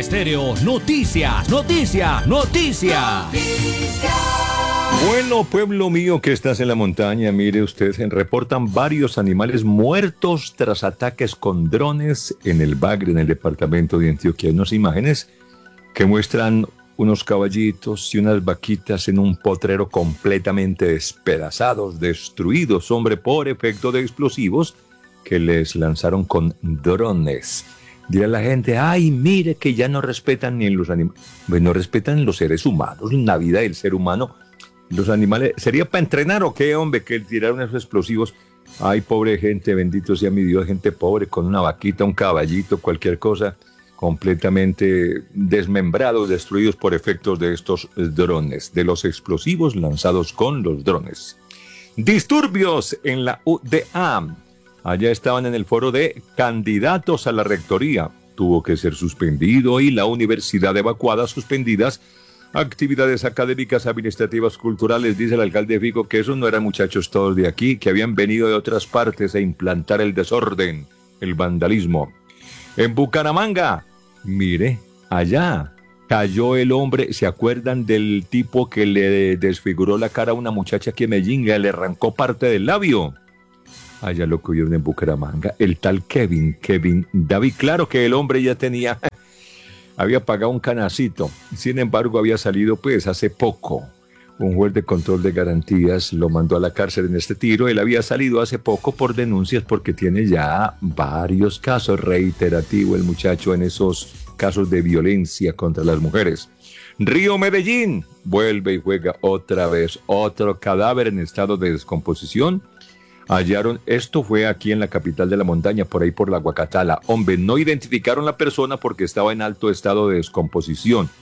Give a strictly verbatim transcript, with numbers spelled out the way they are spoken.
Estéreo, noticias, noticias, noticias. Bueno, pueblo mío que estás en la montaña, mire usted, reportan varios animales muertos tras ataques con drones en el Bagre, en el departamento de Antioquia. Unas imágenes que muestran unos caballitos y unas vaquitas en un potrero completamente despedazados, destruidos, hombre, por efecto de explosivos que les lanzaron con drones. Dirá la gente, ay, mire que ya no respetan ni los animales. Pues no respetan los seres humanos, la vida del ser humano. Los animales, ¿sería para entrenar o qué, hombre, que tiraron esos explosivos? Ay, pobre gente, bendito sea mi Dios, gente pobre, con una vaquita, un caballito, cualquier cosa, completamente desmembrados, destruidos por efectos de estos drones, de los explosivos lanzados con los drones. Disturbios en la U D A. Allá estaban en el foro de candidatos a la rectoría. Tuvo que ser suspendido y la universidad evacuada, suspendidas actividades académicas, administrativas, culturales. Dice el alcalde Fico que esos no eran muchachos todos de aquí, que habían venido de otras partes a implantar el desorden, el vandalismo. En Bucaramanga, mire, allá cayó el hombre. ¿Se acuerdan del tipo que le desfiguró la cara a una muchacha aquí en Medellín, le arrancó parte del labio? Allá lo cogieron en Bucaramanga, el tal Kevin, Kevin David. Claro que el hombre ya tenía, había pagado un canacito, sin embargo había salido pues hace poco. Un juez de control de garantías lo mandó a la cárcel en este tiro. Él había salido hace poco por denuncias porque tiene ya varios casos, reiterativo el muchacho en esos casos de violencia contra las mujeres. Río Medellín, vuelve y juega otra vez, otro cadáver en estado de descomposición. Hallaron, esto fue aquí en la capital de la montaña, por ahí por la Guacatala. Hombre, no identificaron la persona porque estaba en alto estado de descomposición.